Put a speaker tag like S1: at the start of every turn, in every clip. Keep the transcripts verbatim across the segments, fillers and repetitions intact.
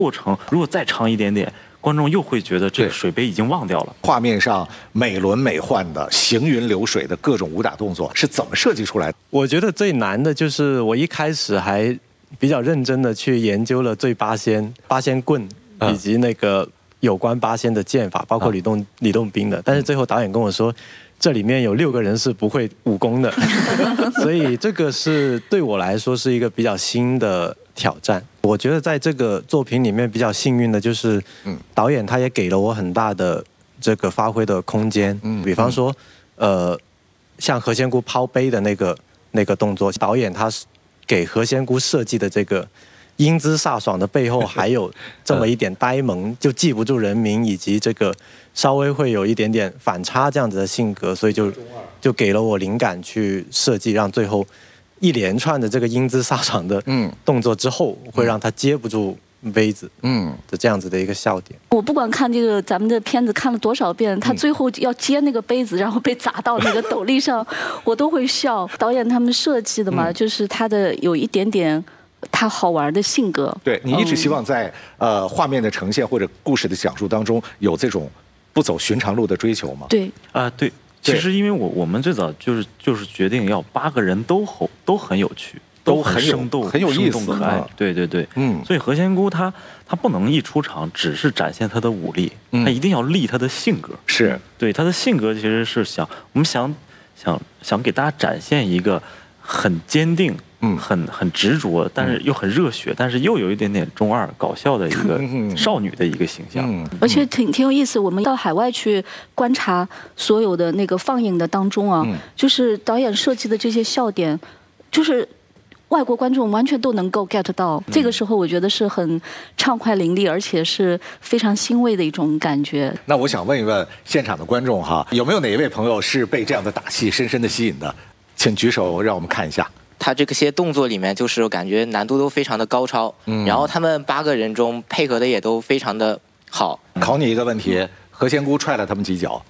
S1: 过程如果再长一点点，观众又会觉得这个水杯已经忘掉了。
S2: 画面上美轮美奂的行云流水的各种武打动作是怎么设计出来的？
S3: 我觉得最难的就是我一开始还比较认真的去研究了醉八仙、八仙棍以及那个有关八仙的剑法，包括吕洞吕洞宾的。但是最后导演跟我说，这里面有六个人是不会武功的，所以这个是对我来说是一个比较新的挑战。我觉得在这个作品里面比较幸运的就是，导演他也给了我很大的这个发挥的空间。嗯，比方说，呃，像何仙姑抛杯的那个那个动作，导演他是给何仙姑设计的这个英姿飒爽的背后，还有这么一点呆萌，就记不住人名，以及这个稍微会有一点点反差这样子的性格，所以就就给了我灵感去设计，让最后一连串的这个英姿飒爽的动作之后，会让他接不住杯子，嗯，的这样子的一个笑点。
S4: 我不管看这个咱们的片子看了多少遍，他最后要接那个杯子，然后被砸到那个斗笠上，我都会笑。导演他们设计的嘛，就是他的有一点点他好玩的性格。
S2: 对，你一直希望在、嗯、呃画面的呈现或者故事的讲述当中有这种不走寻常路的追求吗？
S4: 对
S1: 啊、呃，对。其实，因为我我们最早就是就是决定要八个人都好都很有趣，都很生动、
S2: 很有意思、
S1: 可爱。对对对，嗯。所以何仙姑她她不能一出场只是展现她的武力，她一定要立她的性格。
S2: 是
S1: 对她的性格其实是想我们想想想给大家展现一个很坚定。嗯，很很执着，但是又很热血，但是又有一点点中二搞笑的一个少女的一个形象，嗯、
S4: 而且挺挺有意思。我们到海外去观察所有的那个放映的当中啊，嗯、就是导演设计的这些笑点，就是外国观众完全都能够 get 到。嗯、这个时候，我觉得是很畅快淋漓，而且是非常欣慰的一种感觉。
S2: 那我想问一问现场的观众哈，有没有哪一位朋友是被这样的打戏深深的吸引的？请举手，让我们看一下。
S5: 他这些动作里面，就是感觉难度都非常的高超，嗯，然后他们八个人中配合的也都非常的好。
S2: 考你一个问题，何仙姑踹了他们几脚？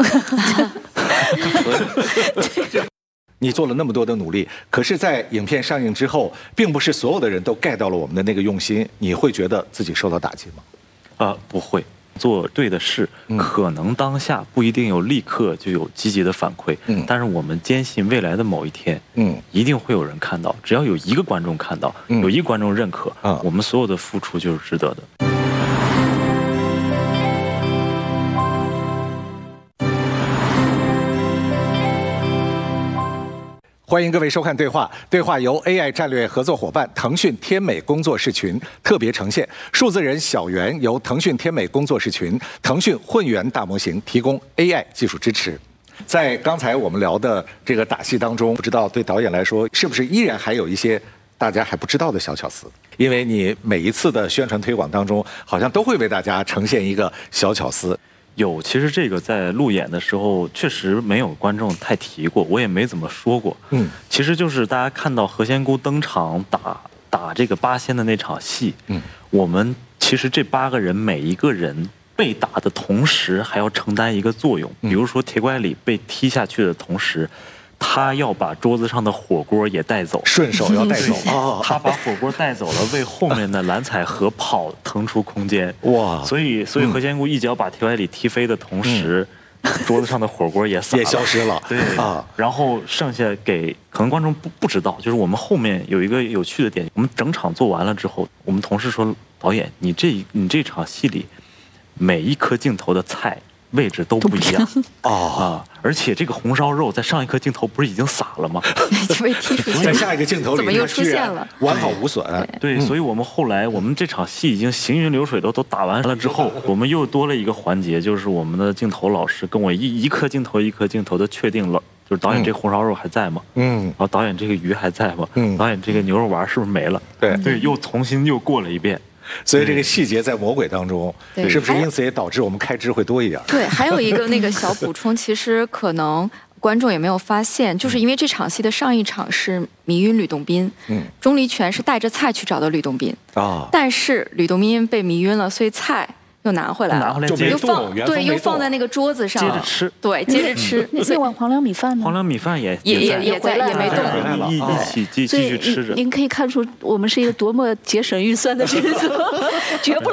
S2: 你做了那么多的努力，可是，在影片上映之后，并不是所有的人都 get 到了我们的那个用心，你会觉得自己受到打击吗？
S1: 啊、呃，不会。做对的事，嗯、可能当下不一定有立刻就有积极的反馈，嗯、但是我们坚信未来的某一天，嗯、一定会有人看到。只要有一个观众看到，嗯、有一个观众认可，嗯、我们所有的付出就是值得的。
S2: 欢迎各位收看对话。对话由 A I 战略合作伙伴腾讯天美工作室群特别呈现，数字人小圆由腾讯天美工作室群、腾讯混元大模型提供 A I 技术支持。在刚才我们聊的这个打戏当中，不知道对导演来说是不是依然还有一些大家还不知道的小巧思？因为你每一次的宣传推广当中，好像都会为大家呈现一个小巧思。
S1: 有，其实这个在路演的时候确实没有观众太提过，我也没怎么说过。嗯，其实就是大家看到何仙姑登场打打这个八仙的那场戏，嗯，我们其实这八个人每一个人被打的同时，还要承担一个作用。比如说铁拐李被踢下去的同时，他要把桌子上的火锅也带走，
S2: 顺手要带走。
S1: 哦，他把火锅带走了，为后面的蓝彩河跑腾出空间。哇！所以，所以何仙姑一脚把铁拐李踢飞的同时，嗯、桌子上的火锅也洒了，
S2: 也消失了。
S1: 对啊，然后剩下给可能观众不不知道，就是我们后面有一个有趣的点，我们整场做完了之后，我们同事说，导演，你这你这场戏里每一颗镜头的菜位置都不一样啊！而且这个红烧肉在上一颗镜头不是已经洒了吗？
S6: 被踢出去，
S2: 在下一个镜头里
S6: 怎么又出现了？
S2: 完好无损。
S1: 对，所以我们后来我们这场戏已经行云流水都都打完了之后，我们又多了一个环节，就是我们的镜头老师跟我一一颗镜头一颗镜头的确定了，就是导演这个红烧肉还在吗？嗯，然后导演这个鱼还在吗？嗯，导演这个牛肉丸是不是没了？对对，又重新又过了一遍。
S2: 所以这个细节在魔鬼当中，是不是因此也导致我们开支会多一点？
S6: 对，还有一个那个小补充，其实可能观众也没有发现，就是因为这场戏的上一场是迷晕吕洞宾，嗯，钟离权是带着菜去找的吕洞宾啊，但是吕洞宾被迷晕了，所以菜又拿回来了，
S1: 拿回来
S2: 就没
S6: 又
S2: 动原封
S6: 放对，又
S2: 没动
S6: 放在那个桌子上，
S1: 接着吃，
S6: 对，接着吃。
S4: 那那碗黄粱米饭呢？
S1: 黄粱米饭也
S6: 也也也在
S4: 回来了
S6: 也没动。
S1: 一一起继
S4: 所以
S1: 继续吃着。
S4: 您您可以看出我们是一个多么节省预算的这个，绝不